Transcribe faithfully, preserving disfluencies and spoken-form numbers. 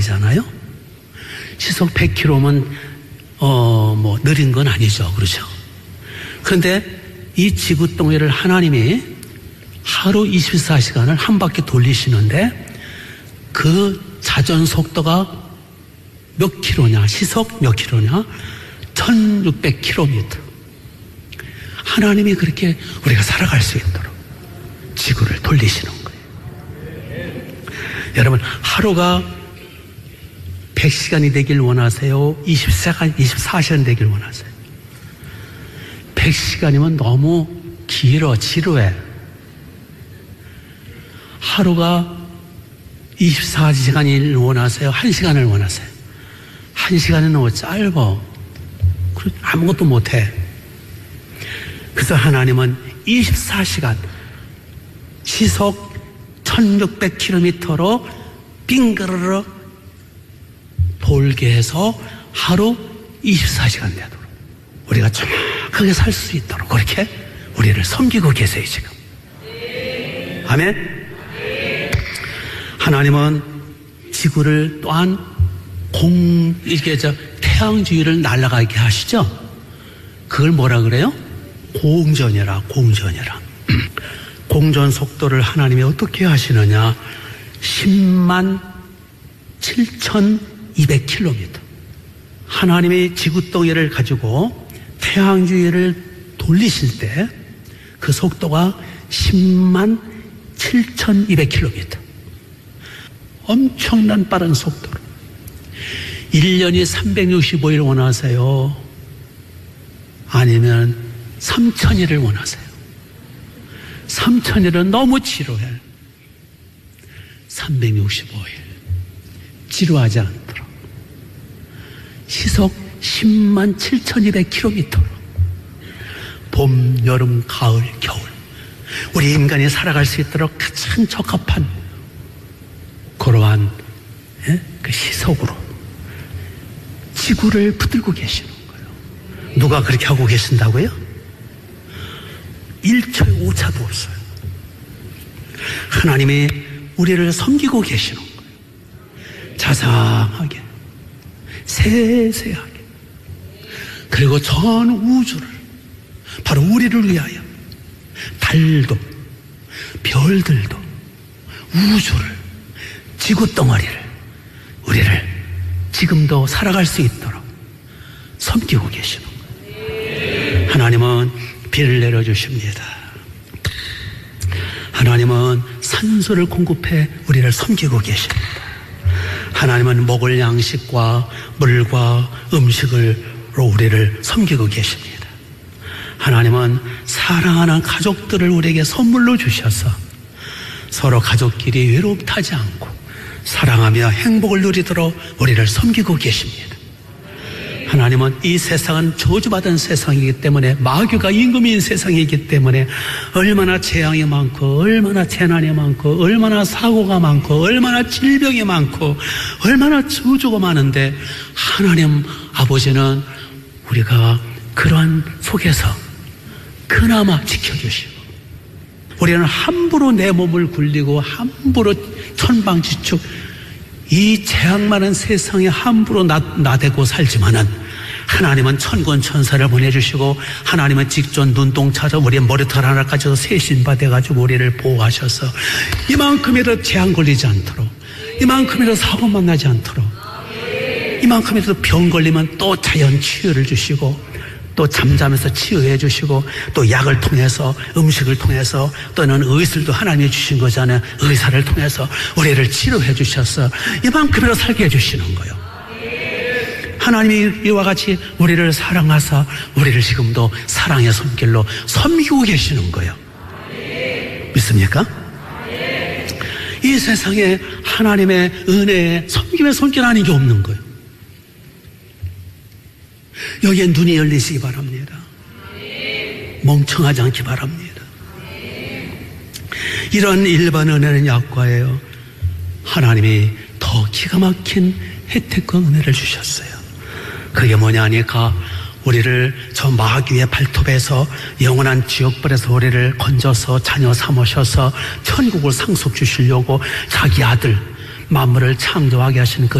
마일이잖아요. 시속 백 킬로미터면 어, 뭐 느린 건 아니죠. 그렇죠? 그런데 이 지구 동회를 하나님이 하루 이십사 시간을 한 바퀴 돌리시는데 그 자전 속도가 몇 킬로냐, 시속 몇 킬로냐? 천육백 킬로미터. 하나님이 그렇게 우리가 살아갈 수 있도록 지구를 돌리시는 거예요. 여러분, 하루가 백 시간이 되길 원하세요? 이십사 시간 되길 원하세요? 백 시간이면 너무 길어, 지루해. 하루가 이십사 시간을 원하세요? 한 시간을 원하세요? 한 시간은 너무 짧아. 아무것도 못해. 그래서 하나님은 이십사 시간 시속 천육백 킬로미터로 빙그르르 돌게 해서 하루 이십사 시간 되도록 우리가 정확하게 살 수 있도록 그렇게 우리를 섬기고 계세요 지금. 아멘. 하나님은 지구를 또한 공 이렇게 저 태양 주위를 날아가게 하시죠. 그걸 뭐라 그래요? 공전이라 공전이라. 공전 속도를 하나님이 어떻게 하시느냐? 십만 칠천이백 킬로미터. 하나님이 지구 동위를 가지고 태양 주위를 돌리실 때 그 속도가 십만 칠천이백 킬로미터. 엄청난 빠른 속도로. 일 년이 삼백육십오 일 원하세요? 아니면 삼천 일을 원하세요? 삼천 일은 너무 지루해. 삼백육십오 일. 지루하지 않도록. 시속 십만 칠천이백 킬로미터로. 봄, 여름, 가을, 겨울. 우리 인간이 살아갈 수 있도록 가장 적합한 그러한 예? 그 시속으로 지구를 붙들고 계시는 거예요. 누가 그렇게 하고 계신다고요? 일 초의 오차도 없어요. 하나님이 우리를 섬기고 계시는 거예요. 자상하게, 세세하게. 그리고 전 우주를 바로 우리를 위하여 달도, 별들도, 우주를, 지구 덩어리를, 우리를 지금도 살아갈 수 있도록 섬기고 계시는 거예요. 하나님은 비를 내려주십니다. 하나님은 산소를 공급해 우리를 섬기고 계십니다. 하나님은 먹을 양식과 물과 음식으로 우리를 섬기고 계십니다. 하나님은 사랑하는 가족들을 우리에게 선물로 주셔서 서로 가족끼리 외롭다지 않고 사랑하며 행복을 누리도록 우리를 섬기고 계십니다. 하나님은 이 세상은 저주받은 세상이기 때문에, 마귀가 임금인 세상이기 때문에 얼마나 재앙이 많고 얼마나 재난이 많고 얼마나 사고가 많고 얼마나 질병이 많고 얼마나 저주가 많은데, 하나님 아버지는 우리가 그러한 속에서 그나마 지켜주시고, 우리는 함부로 내 몸을 굴리고 함부로 천방지축 이 재앙 많은 세상에 함부로 나, 나대고 살지만은, 하나님은 천군천사를 보내주시고 하나님은 직접 눈동차로 우리의 머리털 하나까지도 세신받아가지고 우리를 보호하셔서 이만큼이라도 재앙 걸리지 않도록, 이만큼이라도 사고 만나지 않도록, 이만큼이라도 병 걸리면 또 자연 치유를 주시고, 또 잠자면서 치유해 주시고, 또 약을 통해서, 음식을 통해서, 또는 의술도 하나님이 주신 거잖아요. 의사를 통해서 우리를 치료해 주셔서 이만큼이라도 살게 해주시는 거예요. 하나님이 이와 같이 우리를 사랑하사 우리를 지금도 사랑의 손길로 섬기고 계시는 거예요. 믿습니까? 이 세상에 하나님의 은혜에 섬김의 손길 아닌 게 없는 거예요. 여기에 눈이 열리시기 바랍니다. 멍청하지 않기 바랍니다. 이런 일반 은혜는 약과예요. 하나님이 더 기가 막힌 혜택과 은혜를 주셨어요. 그게 뭐냐 하니까 우리를 저 마귀의 발톱에서 영원한 지옥불에서 우리를 건져서 자녀 삼으셔서 천국을 상속 주시려고 자기 아들 만물을 창조하게 하신 그